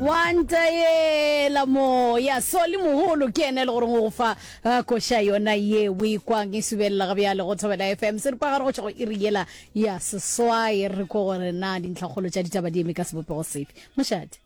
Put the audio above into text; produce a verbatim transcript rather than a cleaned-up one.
Wantaye la mo ya soli moholo ke ene le gore go fa go sha yona ye we kwa ngisubela ga bya le go tshobela F M se re pa go go iriela ya seswa e re go gore na dintlhagolo tša ditaba di eme ka sebopego sefe moshadi